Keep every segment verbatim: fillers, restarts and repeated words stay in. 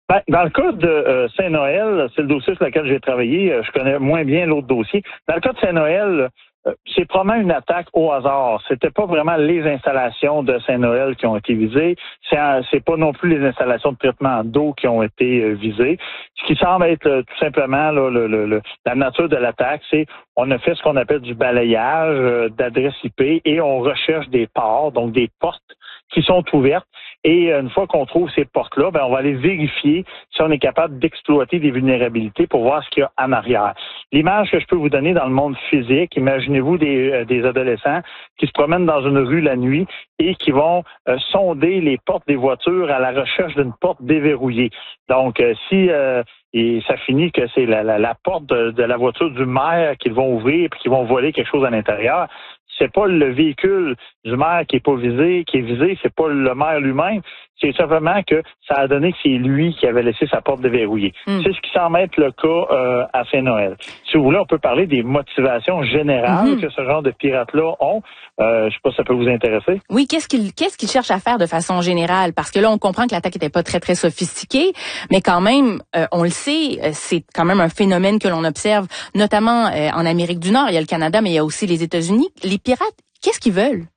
Ben, dans le cas de euh, Saint-Noël, c'est le dossier sur lequel j'ai travaillé. Euh, je connais moins bien l'autre dossier. Dans le cas de Saint-Noël, euh, c'est probablement une attaque au hasard. C'était pas vraiment les installations de Saint-Noël qui ont été visées. C'est, un, c'est pas non plus les installations de traitement d'eau qui ont été euh, visées. Ce qui semble être euh, tout simplement là, le, le, le, la nature de l'attaque, c'est on a fait ce qu'on appelle du balayage euh, d'adresse I P et on recherche des ports, donc des portes qui sont ouvertes. Et une fois qu'on trouve ces portes-là, ben on va aller vérifier si on est capable d'exploiter des vulnérabilités pour voir ce qu'il y a en arrière. L'image que je peux vous donner dans le monde physique, imaginez-vous des, euh, des adolescents qui se promènent dans une rue la nuit et qui vont euh, sonder les portes des voitures à la recherche d'une porte déverrouillée. Donc, euh, si euh, et ça finit que c'est la, la, la porte de, de la voiture du maire qu'ils vont ouvrir puis qu'ils vont voler quelque chose à l'intérieur, c'est pas le véhicule du maire qui est pas visé, qui est visé, c'est pas le maire lui-même, c'est simplement que ça a donné que c'est lui qui avait laissé sa porte déverrouillée. Mm. C'est ce qui semble être le cas euh, à Saint-Noël. Si vous voulez, on peut parler des motivations générales mm-hmm. que ce genre de pirates-là ont. Euh, je sais pas si ça peut vous intéresser. Oui, qu'est-ce qu'ils qu'est-ce qu'ils cherchent à faire de façon générale? Parce que là, on comprend que l'attaque n'était pas très, très sophistiquée, mais quand même, euh, on le sait, c'est quand même un phénomène que l'on observe, notamment euh, en Amérique du Nord. Il y a le Canada, mais il y a aussi les États-Unis. Les pirates, qu'est-ce qu'ils veulent?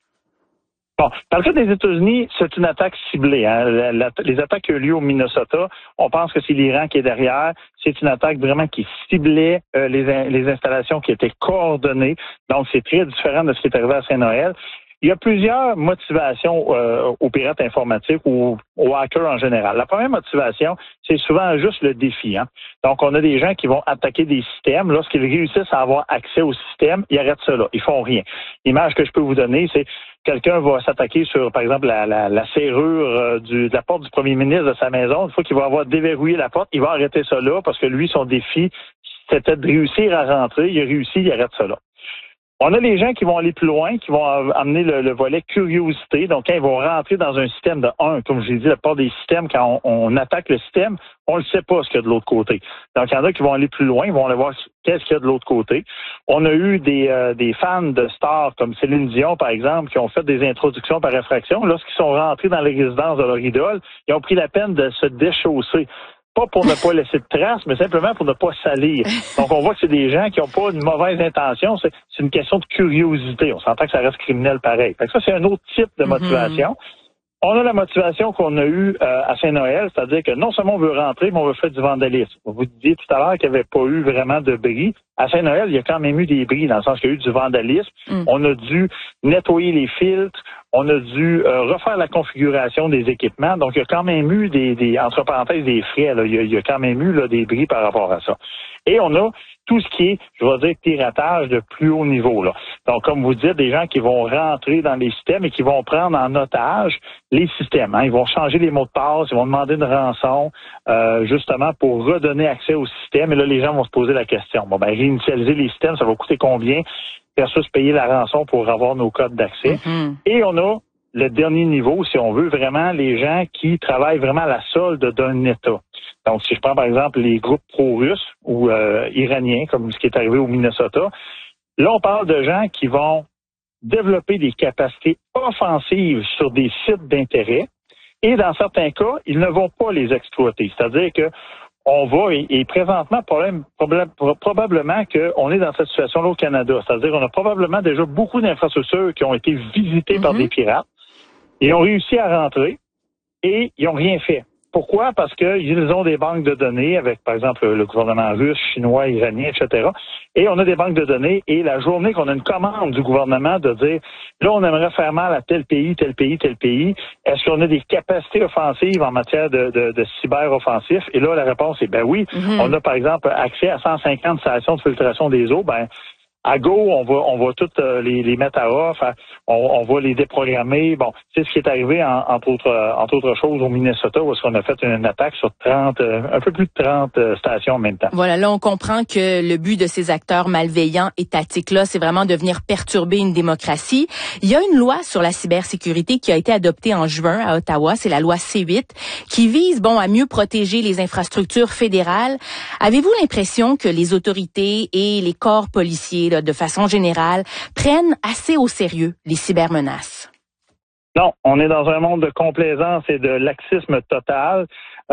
Bon, dans le cas des États-Unis, c'est une attaque ciblée. Hein. La, la, les attaques qui ont eu lieu au Minnesota, on pense que c'est l'Iran qui est derrière. C'est une attaque vraiment qui ciblait euh, les, les installations qui étaient coordonnées. Donc, c'est très différent de ce qui est arrivé à Saint-Noël. Il y a plusieurs motivations euh, aux pirates informatiques ou aux hackers en général. La première motivation, c'est souvent juste le défi. Hein. Donc, on a des gens qui vont attaquer des systèmes. Lorsqu'ils réussissent à avoir accès au système, ils arrêtent ça là. Ils font rien. L'image que je peux vous donner, c'est quelqu'un va s'attaquer sur, par exemple, la, la, la serrure euh, du, de la porte du premier ministre de sa maison. Une fois qu'il va avoir déverrouillé la porte, il va arrêter ça là parce que lui, son défi, c'était de réussir à rentrer. Il a réussi, il arrête ça là. On a les gens qui vont aller plus loin, qui vont amener le, le volet curiosité. Donc, quand ils vont rentrer dans un système de un, comme je l'ai dit, la part des systèmes, quand on, on attaque le système, on ne sait pas ce qu'il y a de l'autre côté. Donc, il y en a qui vont aller plus loin, ils vont aller voir qu'est-ce qu'il y a de l'autre côté. On a eu des, euh, des fans de stars comme Céline Dion, par exemple, qui ont fait des introductions par effraction. Lorsqu'ils sont rentrés dans les résidences de leur idole, ils ont pris la peine de se déchausser. Pas pour ne pas laisser de traces, mais simplement pour ne pas salir. Donc, on voit que c'est des gens qui n'ont pas une mauvaise intention. C'est, c'est une question de curiosité. On s'entend que ça reste criminel pareil. Fait que ça, c'est un autre type de motivation. Mm-hmm. On a la motivation qu'on a eue euh, à Saint-Noël, c'est-à-dire que non seulement on veut rentrer, mais on veut faire du vandalisme. Vous disiez tout à l'heure qu'il n'y avait pas eu vraiment de bris. À Saint-Noël, il y a quand même eu des bris, dans le sens qu'il y a eu du vandalisme. Mm. On a dû nettoyer les filtres. On a dû euh, refaire la configuration des équipements. Donc, il y a quand même eu des, des entre parenthèses, des frais. Là. Il, y a, il y a quand même eu là, des bris par rapport à ça. Et on a tout ce qui est, je vais dire, piratage de plus haut niveau. Là. Donc, comme vous dites, des gens qui vont rentrer dans les systèmes et qui vont prendre en otage les systèmes. Hein. Ils vont changer les mots de passe, ils vont demander une rançon, euh, justement pour redonner accès au système. Et là, les gens vont se poser la question. Bon, ben, réinitialiser les systèmes, ça va coûter combien versus payer la rançon pour avoir nos codes d'accès. Mm-hmm. Et on a le dernier niveau, si on veut, vraiment les gens qui travaillent vraiment à la solde d'un État. Donc, si je prends par exemple les groupes pro-russes ou euh, iraniens, comme ce qui est arrivé au Minnesota, là, on parle de gens qui vont développer des capacités offensives sur des sites d'intérêt et dans certains cas, ils ne vont pas les exploiter. C'est-à-dire que on va, et, et présentement, problème, problème, probablement qu'on est dans cette situation-là au Canada. C'est-à-dire qu'on a probablement déjà beaucoup d'infrastructures qui ont été visitées mm-hmm. par des pirates. Ils ont réussi à rentrer et ils n'ont rien fait. Pourquoi? Parce qu'ils ont des banques de données avec, par exemple, le gouvernement russe, chinois, iranien, et cetera. Et on a des banques de données et la journée qu'on a une commande du gouvernement de dire, là, on aimerait faire mal à tel pays, tel pays, tel pays, est-ce qu'on a des capacités offensives en matière de, de, de cyber-offensif? Et là, la réponse est, ben oui. Mm-hmm. On a, par exemple, accès à cent cinquante stations de filtration des eaux. Ben, à go, on va on va toutes euh, les, les mettre à off, à, on, on va les déprogrammer. Bon, c'est ce qui est arrivé en, entre autres euh, entre autres choses au Minnesota où est-ce qu'on a fait une attaque sur trente, euh, un peu plus de trente euh, stations en même temps. Voilà, là on comprend que le but de ces acteurs malveillants étatiques-là, c'est vraiment de venir perturber une démocratie. Il y a une loi sur la cybersécurité qui a été adoptée en juin à Ottawa, c'est la loi C huit, qui vise bon à mieux protéger les infrastructures fédérales. Avez-vous l'impression que les autorités et les corps policiers là, de façon générale, prennent assez au sérieux les cybermenaces? Non, on est dans un monde de complaisance et de laxisme total.